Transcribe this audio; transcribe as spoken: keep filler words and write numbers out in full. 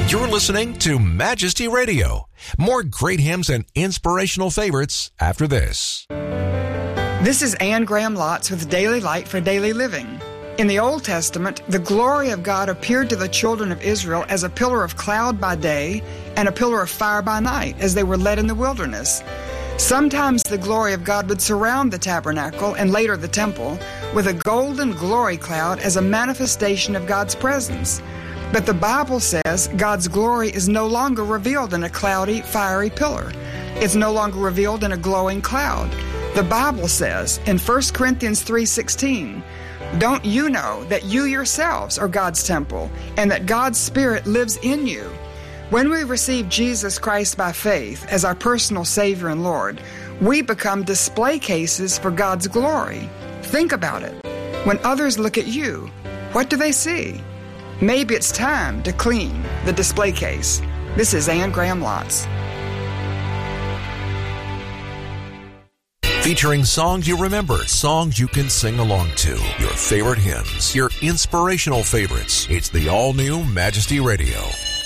You're listening to Majesty Radio. More great hymns and inspirational favorites after this. This is Anne Graham Lotz with Daily Light for Daily Living. In the Old Testament, the glory of God appeared to the children of Israel as a pillar of cloud by day and a pillar of fire by night as they were led in the wilderness. Sometimes the glory of God would surround the tabernacle and later the temple with a golden glory cloud as a manifestation of God's presence. But the Bible says God's glory is no longer revealed in a cloudy, fiery pillar. It's no longer revealed in a glowing cloud. The Bible says in First Corinthians three sixteen, "Don't you know that you yourselves are God's temple and that God's Spirit lives in you?" When we receive Jesus Christ by faith as our personal Savior and Lord, we become display cases for God's glory. Think about it. When others look at you, what do they see? Maybe it's time to clean the display case. This is Anne Graham Lotz. Featuring songs you remember, songs you can sing along to, your favorite hymns, your inspirational favorites. It's the all-new Majesty Radio.